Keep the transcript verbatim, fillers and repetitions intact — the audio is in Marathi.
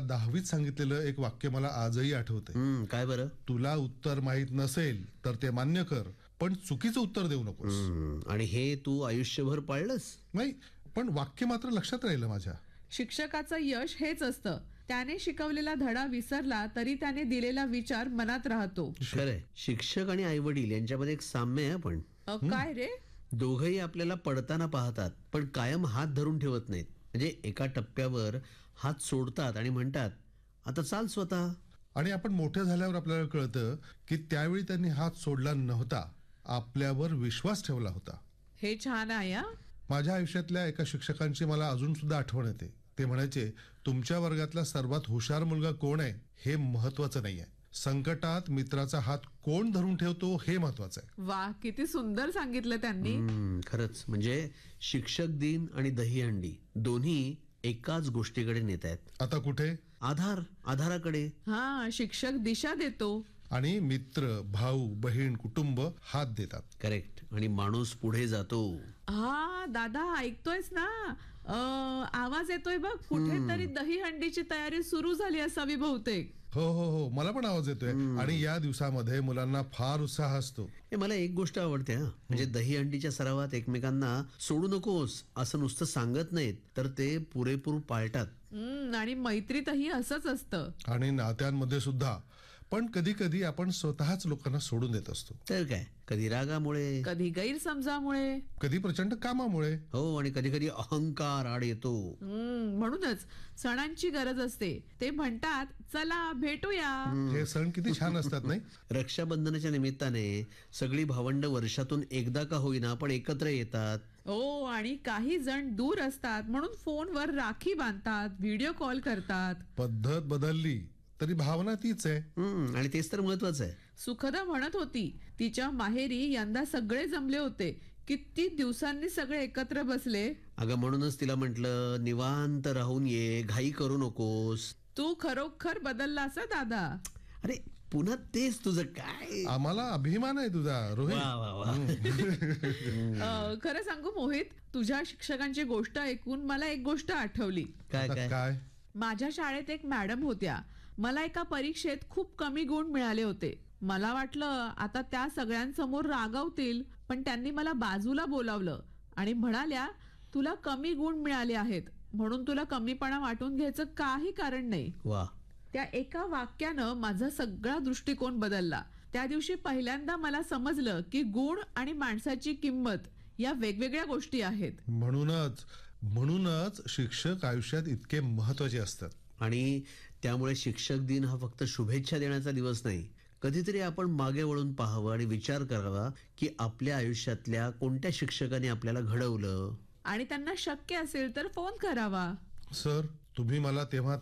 दहावीत सांगितलेलं एक वाक्य मला आजही आठवतंय. हम्म, काय बरं? तुला उत्तर माहित नसेल तर ते मान्य कर, पण चुकीचं उत्तर देऊ नकोस. हम्म, आणि हे तू आयुष्यभर पाळलंस? नाही, पण वाक्य मात्र लक्षात राहिलं माझ्या. शिक्षकाचं यश हेच असतं, त्याने शिकवलेला धडा विसरला तरी त्याने दिलेला विचार मनात राहतो. खरंय. शिक्षक आणि आई वडील यांच्यामध्ये एक साम्य आहे. पण अ, काय रे? दोघही आपल्याला पडताना पाहतात, पण कायम हात धरून ठेवत नाहीत. म्हणजे एका टप्प्यावर हात सोडतात आणि म्हणतात, आता चाल स्वतः. आणि आपण मोठे झाल्यावर आपल्याला कळतं की त्यावेळी त्यांनी हात सोडला नव्हता, आपल्यावर विश्वास ठेवला होता. हे छान आहे हा. माझ्या आयुष्यातल्या एका शिक्षकांची मला अजून सुद्धा आठवण येते. ते म्हणायचे, तुमच्या वर्गातला सर्वात हुशार मुलगा कोण आहे हे महत्वाचं नाहीये, संकटात मित्राचा हात कोण धरून ठेवतो हे महत्वाचं आहे. वा, किती सुंदर सांगितलं त्यांनी. हम्म, खरंच. म्हणजे शिक्षक दिन आणि दहीहंडी दोन्ही एकाच गोष्टीकडे नेत आहेत. आता कुठे? आधार, आधाराकडे. हा, शिक्षक दिशा देतो आणि मित्र, भाऊ, बहीण, कुटुंब हात देतात. करेक्ट. आणि माणूस पुढे जातो. हा दादा, ऐकतोयस ना? अ, आवाज येतोय बघ. कुठेतरी दहीहंडीची तयारी सुरू झाली असावी बहुतेक. हो हो हो, मला पण आवाज येतोय. आणि या दिवसामध्ये मुलांना फार उत्साह असतो. हे मला एक गोष्ट आवडते हा, म्हणजे दहीहंडीच्या सरावात एकमेकांना सोडू नकोस असं नुसतं सांगत नाहीत, तर ते पुरेपूर पाळतात. हम्म, आणि मैत्रीतही असंच असतं. आणि नात्यांमध्ये सुद्धा. पण कधी कधी आपण स्वतःच लोकांना सोडून देत असतो. तर काय, कधी रागामुळे, कधी गैरसमजामुळे, कधी प्रचंड कामामुळे. हो, आणि कधी कधी अहंकार आड येतो. हम्म, म्हणूनच सणांची गरज असते. ते म्हणतात, चला भेटूया. हे सण किती छान असतात नाही? रक्षाबंधनाच्या निमित्ताने सगळी भावंड वर्षातून एकदा का होईना पण एकत्र येतात. हो, आणि काही जण दूर असतात म्हणून फोनवर राखी बांधतात, व्हिडिओ कॉल करतात. पद्धत बदलली तरी भावना तीच आहे. हम्म, आणि तेच तर महत्वाचं आहे. सुखदा म्हणत होती, तिच्या माहेरी यंदा सगळे जमले होते. किती दिवसांनी सगळे एकत्र बसले. अगं, म्हणूनच तिला म्हटलं, निवांत राहून ये, घाई करू नकोस. तू खरोखर बदललास हं दादा. अरे, पुन्हा तेच तुझं काय? आम्हाला अभिमान आहे तुझा रोहित. वा वा वा. अ, खरं सांगू मोहित, तुझ्या शिक्षकांची गोष्ट ऐकून मला एक गोष्ट आठवली. काय आता काय काय? माझ्या शाळेत एक मॅडम होत्या. मला एका परीक्षेत खूप कमी गुण मिळाले होते. मला वाटलं आता त्या सगळ्यांसमोर रागावतील, पण त्यांनी मला बाजूला बोलावलं आणि म्हणाल्या, तुला कमी गुण मिळाले आहेत म्हणून तुला कमीपणा वाटून घ्यायचं काही कारण नाही. वा. त्या एका वाक्यानं माझा सगळा दृष्टिकोन बदलला. त्या दिवशी पहिल्यांदा मला समजलं की गुण आणि माणसाची किंमत या वेगवेगळ्या गोष्टी आहेत. म्हणूनच म्हणूनच शिक्षक आयुष्यात इतके महत्वाचे असतात. आणि त्यामुळे शिक्षक दिन हा फक्त शुभेच्छा देण्याचा दिवस नाही. कधीतरी आपण मागे वळून पाहावं आणि विचार करावा की आपल्या आयुष्यातल्या कोणत्या शिक्षकाने आपल्याला घडवलं. आणि त्यांना शक्य असेल तर फोन करावा. सर, तुम्ही मला तेव्हा